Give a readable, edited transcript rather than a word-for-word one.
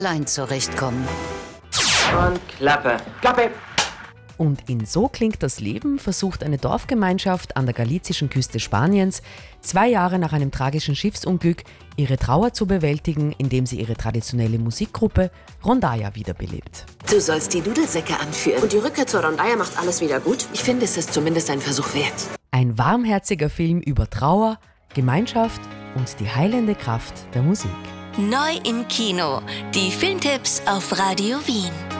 allein zurechtkommen. Und Klappe. Klappe! Und in So klingt das Leben versucht eine Dorfgemeinschaft an der galizischen Küste Spaniens 2 Jahre nach einem tragischen Schiffsunglück ihre Trauer zu bewältigen, indem sie ihre traditionelle Musikgruppe Rondalla wiederbelebt. Du sollst die Dudelsäcke anführen. Und die Rückkehr zur Rondalla macht alles wieder gut? Ich finde, es ist zumindest ein Versuch wert. Ein warmherziger Film über Trauer, Gemeinschaft und die heilende Kraft der Musik. Neu im Kino. Die Filmtipps auf Radio Wien.